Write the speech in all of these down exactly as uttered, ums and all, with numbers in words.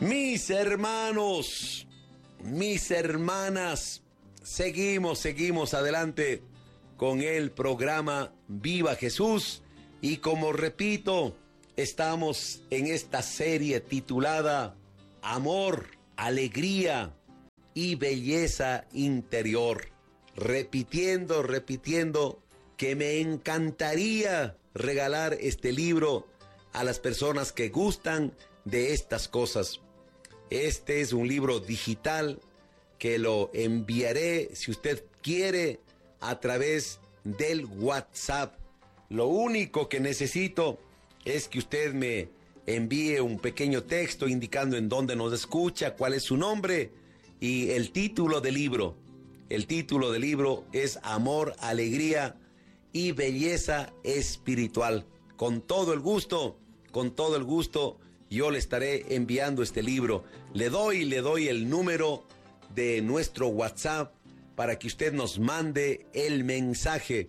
Mis hermanos, mis hermanas, seguimos, seguimos adelante con el programa Viva Jesús y como repito, estamos en esta serie titulada Amor, Alegría y Belleza Interior. Repitiendo, repitiendo que me encantaría regalar este libro a las personas que gustan de estas cosas. Este es un libro digital que lo enviaré, si usted quiere, a través del WhatsApp. Lo único que necesito es que usted me envíe un pequeño texto indicando en dónde nos escucha, cuál es su nombre y el título del libro. El título del libro es Amor, Alegría y Belleza Espiritual. Con todo el gusto, con todo el gusto, yo le estaré enviando este libro. Le doy, le doy el número de nuestro WhatsApp para que usted nos mande el mensaje.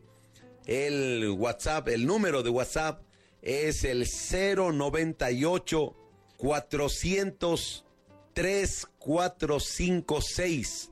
El WhatsApp, el número de WhatsApp es el cero noventa y ocho, cuatrocientos, treinta y cuatro cincuenta y seis.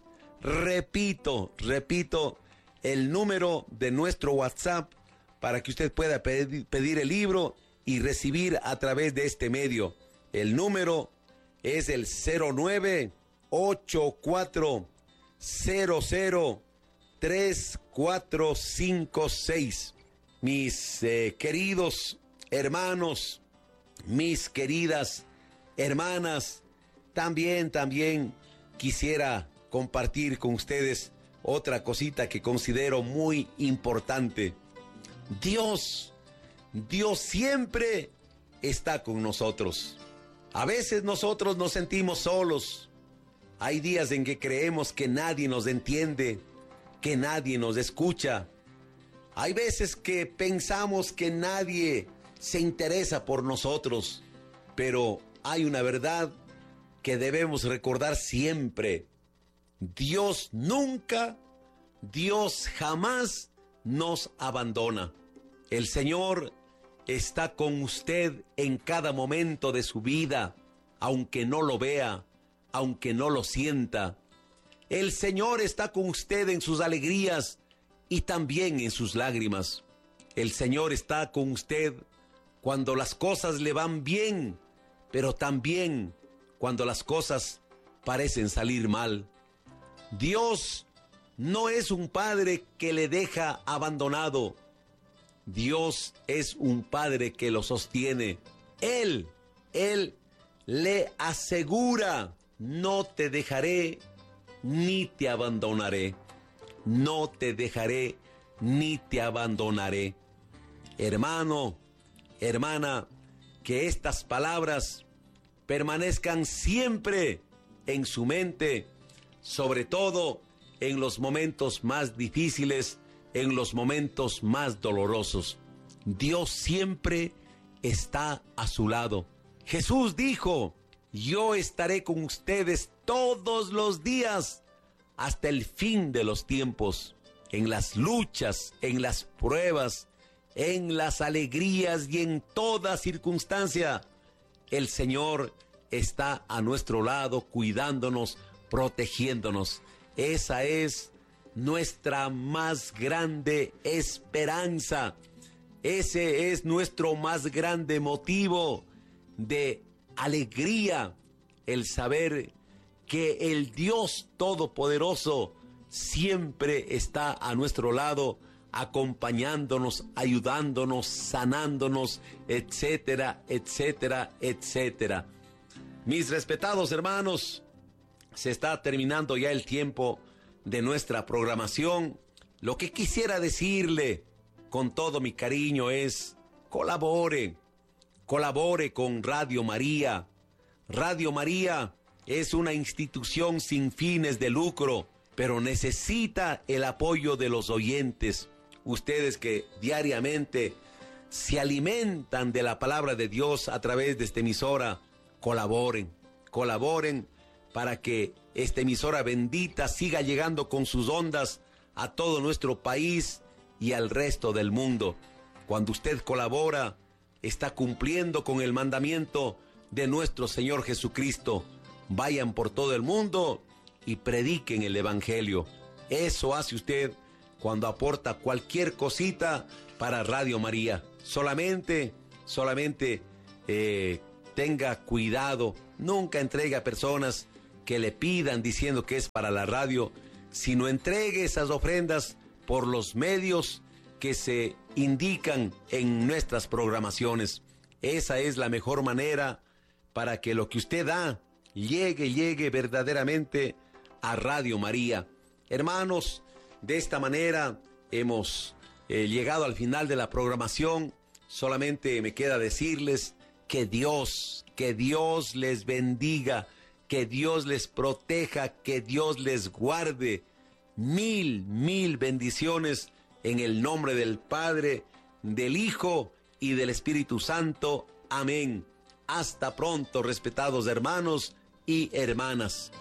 Repito, repito, el número de nuestro WhatsApp para que usted pueda pedir, pedir el libro y recibir a través de este medio. El número es el cero nueve ocho cuatro cero cero tres cuatro cinco seis. Mis eh, queridos hermanos, mis queridas hermanas, también, también quisiera compartir con ustedes otra cosita que considero muy importante. Dios, Dios siempre está con nosotros. A veces nosotros nos sentimos solos. Hay días en que creemos que nadie nos entiende, que nadie nos escucha. Hay veces que pensamos que nadie se interesa por nosotros, pero hay una verdad que debemos recordar siempre. Dios nunca, Dios jamás nos abandona. El Señor está con usted en cada momento de su vida, aunque no lo vea, aunque no lo sienta. El Señor está con usted en sus alegrías y también en sus lágrimas. El Señor está con usted cuando las cosas le van bien, pero también cuando las cosas parecen salir mal. Dios no es un padre que le deja abandonado. Dios es un padre que lo sostiene. Él, Él le asegura, no te dejaré ni te abandonaré. No te dejaré ni te abandonaré. Hermano, hermana, que estas palabras permanezcan siempre en su mente, sobre todo en los momentos más difíciles, en los momentos más dolorosos. Dios siempre está a su lado. Jesús dijo: yo estaré con ustedes todos los días hasta el fin de los tiempos, en las luchas, en las pruebas, en las alegrías y en toda circunstancia. El Señor está a nuestro lado, cuidándonos, protegiéndonos. Esa es nuestra más grande esperanza. Ese es nuestro más grande motivo de alegría, el saber que el Dios Todopoderoso siempre está a nuestro lado, acompañándonos, ayudándonos, sanándonos, etcétera, etcétera, etcétera. Mis respetados hermanos, se está terminando ya el tiempo de nuestra programación. Lo que quisiera decirle con todo mi cariño es: colabore, colabore con Radio María. Radio María es una institución sin fines de lucro, pero necesita el apoyo de los oyentes. Ustedes que diariamente se alimentan de la palabra de Dios a través de esta emisora, colaboren, colaboren para que esta emisora bendita siga llegando con sus ondas a todo nuestro país y al resto del mundo. Cuando usted colabora, está cumpliendo con el mandamiento de nuestro Señor Jesucristo. Vayan por todo el mundo y prediquen el Evangelio. Eso hace usted cuando aporta cualquier cosita para Radio María. Solamente, solamente eh, tenga cuidado. Nunca entregue a personas que le pidan diciendo que es para la radio, sino entregue esas ofrendas por los medios que se indican en nuestras programaciones. Esa es la mejor manera para que lo que usted da llegue, llegue verdaderamente a Radio María. Hermanos, de esta manera hemos eh, llegado al final de la programación. Solamente me queda decirles que Dios, que Dios les bendiga, que Dios les proteja, que Dios les guarde. Mil, mil bendiciones en el nombre del Padre, del Hijo y del Espíritu Santo. Amén. Hasta pronto, respetados hermanos y hermanas.